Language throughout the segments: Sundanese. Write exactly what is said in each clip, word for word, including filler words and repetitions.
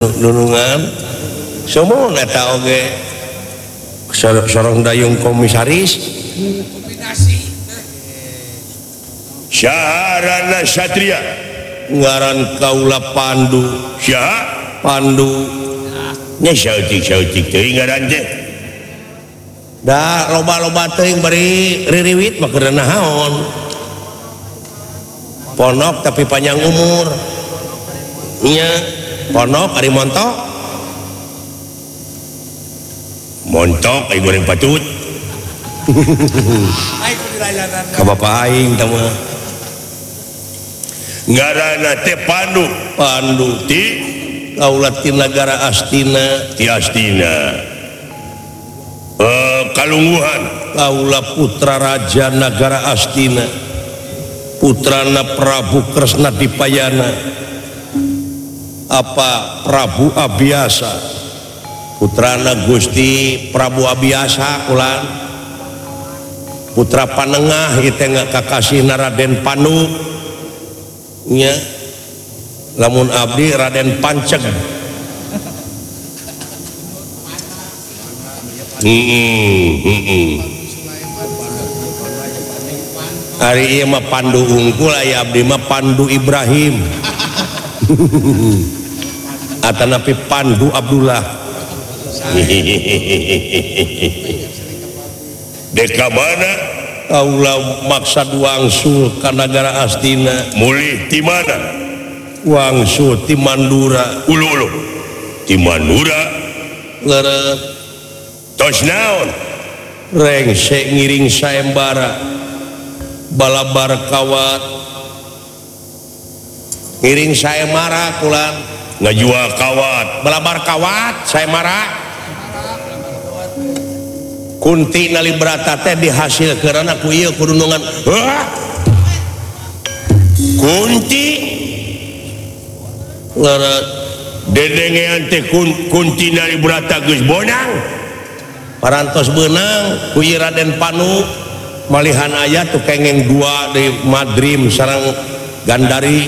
nunungan semua neta oge sorong dayung komisaris Syaharana Satria ngaran kaula Pandu Syah Pandu nya sautik-sautik teuing ngaran teh da loba-loba teuing bari ririwit mah keur naon ponok tapi panjang umur nya ponok ari montok montok ay goreng patut ka bapak aing tah mah ngaranna teh Pandu Pandu ti kaula ti nagara Astina ti Astina eh kalungguhan kaula putra raja nagara Astina putrana Prabu Kresna Dipayana apa Prabu Abiasa putrana Gusti Prabu Abiasa ulan putra panengah kita nggak kakasih Raden Panu nya lamun abdi Raden Panceg heeh heeh hari ieu mah Pandu unggul aya abdi mah Pandu Ibrahim atanapi Pandu Abdullah deka mana kaula maksad wangsul ka nagara Astina mulih ti mana wangsul ti Mandura ulu-ulu ti Mandura leureut tos naon rengse ngiring saembara balabar kawat ngiring saembara kulan ngajual kawat balabar kawat saembara Kunti nalibrata teh dihasilkeun ku ieu kudunungan hah Kunti leureut dedengean teh Kunti nalibrata geus bonang parantos beunang ku ieu Raden Panu malihan aya tuh kengeng dua di Madrim sareng Gandari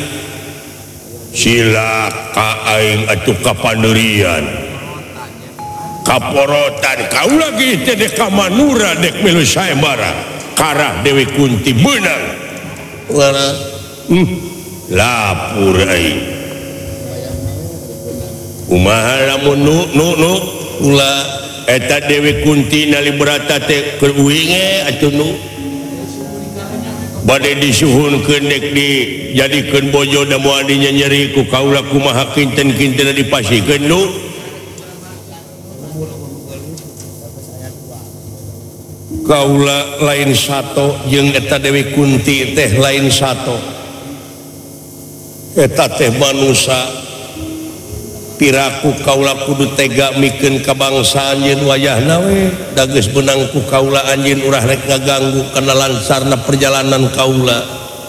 silaka aing atuh kapandeurian kaporotan kau lagi teh dek ka Manura dek milu saembara karah Dewi Kunti beunang leureut hmm. lapur aing kumaha lamun nu nu nu ulah eta Dewi Kunti nalibrata teh keur uing atuh nu bade disuhunkeun dek dijadikeun bojo da moal dinyeri ku kaula kumaha kinten-kinten dipasikeun nu kaula lain sato jeung eta Dewi Kunti teh lain sato eta teh manusia piraku kaula kudu tega mikeun ka bangsa anjeun wayahna we da geus beunang ku kaula anjeun urang rek ngaganggu kana lancarna perjalanan kaula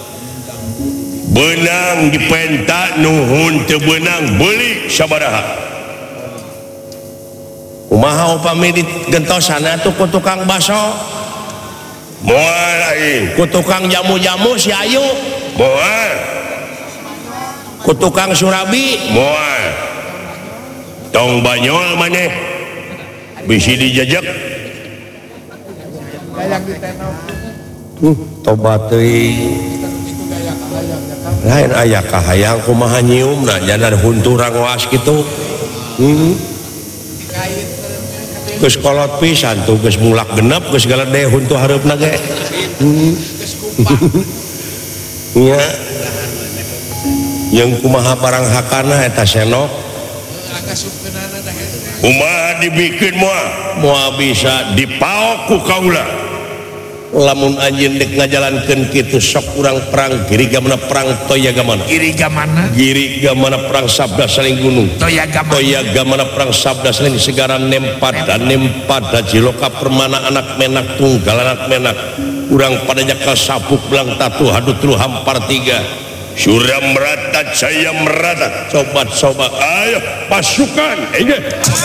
beunang dipenta nuhun teu beunang beuli sabaraha kumaha upami digentosana tuh ku tukang baso moal aing ku tukang jamu-jamu si Ayu moal ku tukang surabi moal tong banyol maneh bisi dijajak uh, tobat teuing lain aya kahayang kumaha nyiumna jangan hunturang was kitu hmm. geus kolot pisan tuh geus mulak genep geus galede huntu hareupna ge hmm. nya yang kumaha barang hakana eta senok kumaha dibikeun moal moal bisa dipaok ku kaula lamun anjeun dek ngajalankeun kitu sok urang perang girigamana perang toyagamana girigamana girigamana perang sabda saling gunung toyagamana toyagamana perang sabda saling segara nempat dan nempat da jiloka permana anak menak tunggal anak menak urang pada nyakal sapuk belang tatu hadut lu hampar tiga suram merata saya merata sobat-sobat ayo pasukan ingat